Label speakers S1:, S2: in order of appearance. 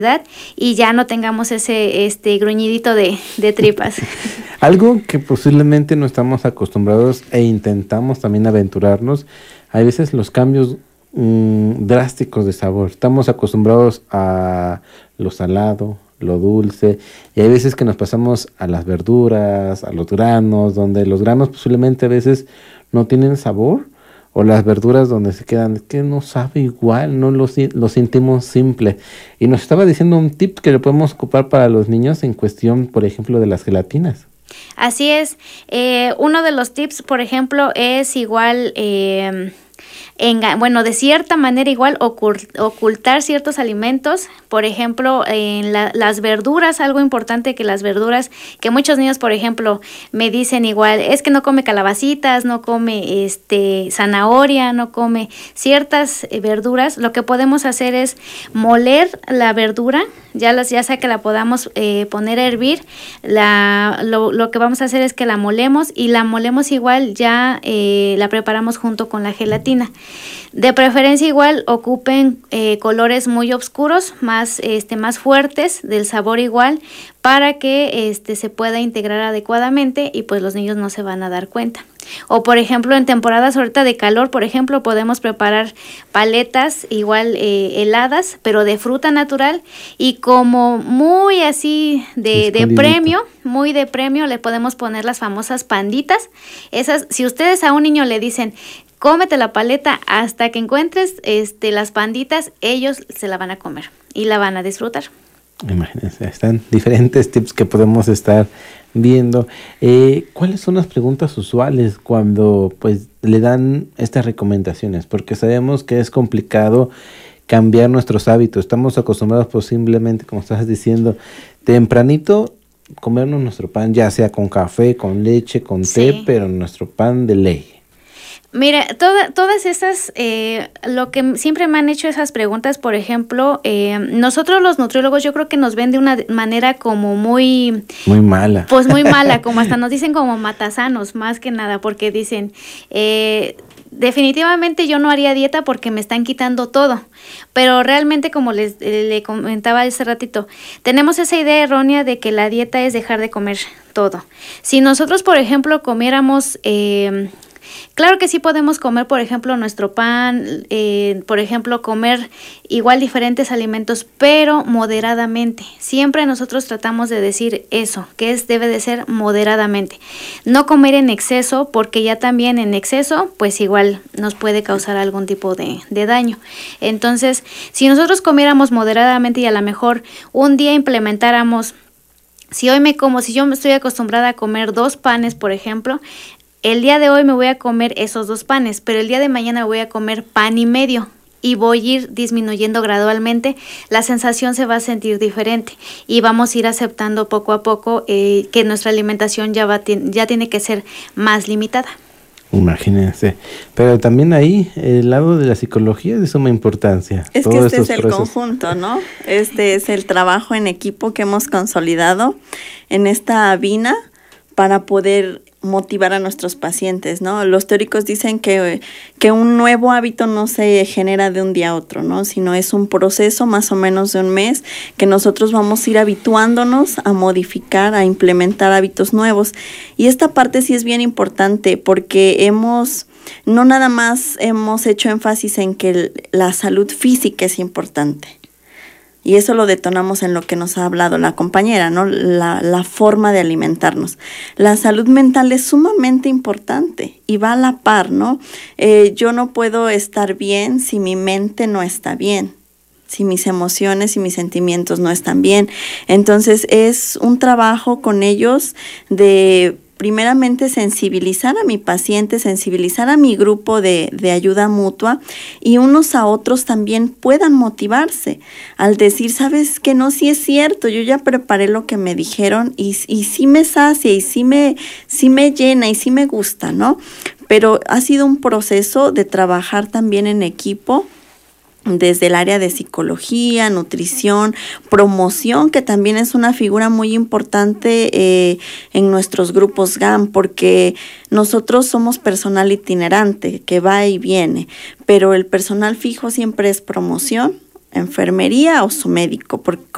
S1: y ya no tengamos ese gruñidito de tripas.
S2: Algo que posiblemente no estamos acostumbrados e intentamos también aventurarnos, hay veces los cambios drásticos de sabor. Estamos acostumbrados a lo salado, lo dulce, y hay veces que nos pasamos a las verduras, a los granos, donde los granos posiblemente a veces no tienen sabor, o las verduras donde se quedan, que no sabe igual, no lo sentimos simple. Y nos estaba diciendo un tip que lo podemos ocupar para los niños en cuestión, por ejemplo, de las gelatinas.
S1: Así es. Uno de los tips, por ejemplo, es igual, de cierta manera igual ocultar ciertos alimentos. Por ejemplo, en las verduras, algo importante que las verduras, que muchos niños, por ejemplo, me dicen igual, es que no come calabacitas, no come zanahoria, no come ciertas verduras. Lo que podemos hacer es moler la verdura, ya sea que la podamos poner a hervir. Lo que vamos a hacer es que la molemos, y la molemos igual, ya la preparamos junto con la gelatina. De preferencia igual ocupen colores muy oscuros, más fuertes, del sabor igual, para que se pueda integrar adecuadamente y pues los niños no se van a dar cuenta. O por ejemplo, en temporadas ahorita de calor, por ejemplo, podemos preparar paletas igual heladas, pero de fruta natural, y como muy así de premio, le podemos poner las famosas panditas. Esas, si ustedes a un niño le dicen, cómete la paleta hasta que encuentres las panditas, ellos se la van a comer y la van a disfrutar.
S2: Imagínense, están diferentes tips que podemos estar viendo. ¿Cuáles son las preguntas usuales cuando pues le dan estas recomendaciones? Porque sabemos que es complicado cambiar nuestros hábitos. Estamos acostumbrados posiblemente, como estás diciendo, tempranito comernos nuestro pan, ya sea con café, con leche, con té, pero nuestro pan de ley.
S1: Mira, todas esas, lo que siempre me han hecho esas preguntas, por ejemplo, nosotros los nutriólogos yo creo que nos ven de una manera como muy mala. Pues muy mala, como hasta nos dicen como matasanos, más que nada, porque dicen, definitivamente yo no haría dieta porque me están quitando todo, pero realmente, como le comentaba hace ratito, tenemos esa idea errónea de que la dieta es dejar de comer todo. Si nosotros, por ejemplo, comiéramos... claro que sí podemos comer, por ejemplo, nuestro pan, por ejemplo, comer igual diferentes alimentos, pero moderadamente. Siempre nosotros tratamos de decir eso, que debe de ser moderadamente. No comer en exceso, porque ya también en exceso, pues igual nos puede causar algún tipo de daño. Entonces, si nosotros comiéramos moderadamente y a lo mejor un día implementáramos, si yo me estoy acostumbrada a comer 2 panes, por ejemplo, el día de hoy me voy a comer esos 2 panes, pero el día de mañana voy a comer pan y medio y voy a ir disminuyendo gradualmente. La sensación se va a sentir diferente y vamos a ir aceptando poco a poco que nuestra alimentación ya tiene que ser más limitada.
S2: Imagínense, pero también ahí el lado de la psicología es de suma importancia.
S3: Es que este es el conjunto, ¿no? Este es el trabajo en equipo que hemos consolidado en esta Avina para poder motivar a nuestros pacientes, ¿no? Los teóricos dicen que un nuevo hábito no se genera de un día a otro, ¿no? Sino es un proceso más o menos de un mes que nosotros vamos a ir habituándonos a modificar, a implementar hábitos nuevos. Y esta parte sí es bien importante porque no nada más hemos hecho énfasis en que la salud física es importante. Y eso lo detonamos en lo que nos ha hablado la compañera, ¿no? La forma de alimentarnos. La salud mental es sumamente importante y va a la par, ¿no? Yo no puedo estar bien si mi mente no está bien, si mis emociones y mis sentimientos no están bien. Entonces es un trabajo con ellos de primeramente sensibilizar a mi paciente, sensibilizar a mi grupo de ayuda mutua y unos a otros también puedan motivarse al decir, ¿sabes qué? No, sí es cierto, yo ya preparé lo que me dijeron y sí me sacia y sí me llena y sí me gusta, ¿no? Pero ha sido un proceso de trabajar también en equipo, desde el área de psicología, nutrición, promoción, que también es una figura muy importante en nuestros grupos GAM, porque nosotros somos personal itinerante que va y viene, pero el personal fijo siempre es promoción, enfermería o su médico, porque